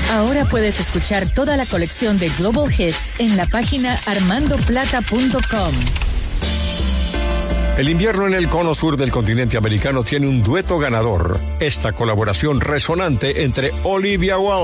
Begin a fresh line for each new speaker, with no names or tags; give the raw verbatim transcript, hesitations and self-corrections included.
Ahora puedes escuchar toda la colección de Global Hits en la página armando plata punto com.
El invierno en el cono sur del continente americano tiene un dueto ganador. Esta colaboración resonante entre Olivia Wilde